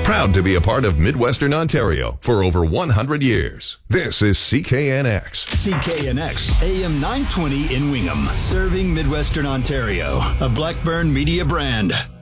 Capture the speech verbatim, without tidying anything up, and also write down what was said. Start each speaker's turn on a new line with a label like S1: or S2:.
S1: Proud to be a part of Midwestern Ontario for over one hundred years. This is C K N X.
S2: C K N X, A M nine twenty in Wingham, serving Midwestern Ontario, a Blackburn Media brand.